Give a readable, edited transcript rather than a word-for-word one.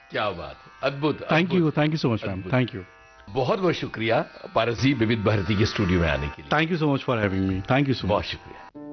क्या बात है, अद्भुत। Thank you so much ma'am, thank you. बहुत बहुत शुक्रिया पारस जी, विविध भारती के स्टूडियो में आने के लिए। Thank you so much for having me, thank you so much. बहुत शुक्रिया।